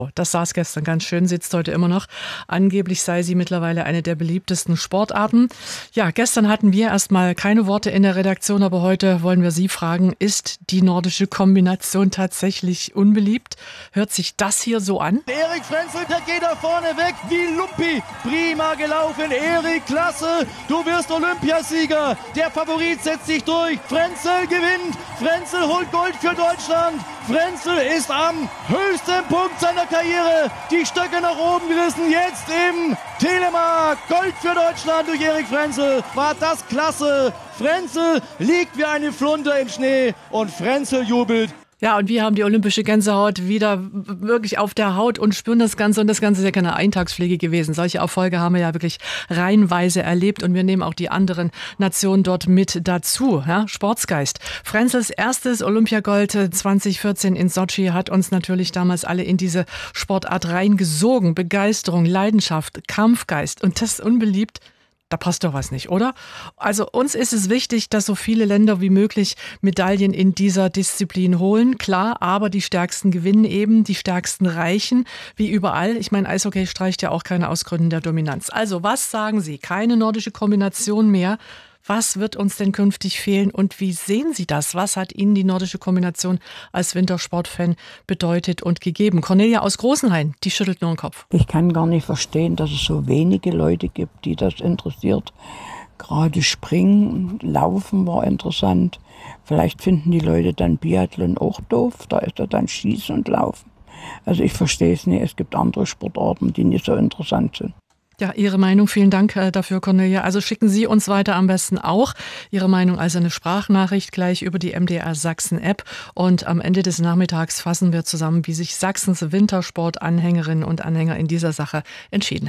Das saß gestern ganz schön, sitzt heute immer noch. Angeblich sei sie mittlerweile eine der beliebtesten Sportarten. Ja, gestern hatten wir erstmal keine Worte in der Redaktion, aber heute wollen wir Sie fragen, ist die nordische Kombination tatsächlich unbeliebt? Hört sich das hier so an? Erik Frenzel, der geht da vorne weg wie Lumpi. Prima gelaufen, Erik, klasse. Du wirst Olympiasieger. Der Favorit setzt sich durch. Frenzel gewinnt. Frenzel holt Gold für Deutschland. Frenzel ist am höchsten Punkt seiner Karriere. Die Stöcke nach oben gerissen. Jetzt im Telemark. Gold für Deutschland durch Erik Frenzel. War das klasse. Frenzel liegt wie eine Flunder im Schnee und Frenzel jubelt. Ja, und wir haben die olympische Gänsehaut wieder wirklich auf der Haut und spüren das Ganze. Und das Ganze ist ja keine Eintagspflege gewesen. Solche Erfolge haben wir ja wirklich reihenweise erlebt. Und wir nehmen auch die anderen Nationen dort mit dazu. Ja, Sportsgeist. Frenzels erstes Olympiagold 2014 in Sotschi hat uns natürlich damals alle in diese Sportart reingesogen. Begeisterung, Leidenschaft, Kampfgeist. Und das ist unbeliebt. Da passt doch was nicht, oder? Also uns ist es wichtig, dass so viele Länder wie möglich Medaillen in dieser Disziplin holen. Klar, aber die Stärksten gewinnen eben, die Stärksten reichen, wie überall. Ich meine, Eishockey streicht ja auch keine aus Gründen der Dominanz. Also was sagen Sie? Keine nordische Kombination mehr. Was wird uns denn künftig fehlen und wie sehen Sie das? Was hat Ihnen die nordische Kombination als Wintersportfan bedeutet und gegeben? Cornelia aus Großenhain, die schüttelt nur den Kopf. Ich kann gar nicht verstehen, dass es so wenige Leute gibt, die das interessiert. Gerade Springen, Laufen war interessant. Vielleicht finden die Leute dann Biathlon auch doof. Da ist ja dann Schießen und Laufen. Also ich verstehe es nicht. Es gibt andere Sportarten, die nicht so interessant sind. Ja, Ihre Meinung, vielen Dank dafür, Cornelia. Also schicken Sie uns weiter am besten auch Ihre Meinung als eine Sprachnachricht gleich über die MDR Sachsen App. Und am Ende des Nachmittags fassen wir zusammen, wie sich Sachsens Wintersport-Anhängerinnen und Anhänger in dieser Sache entschieden haben.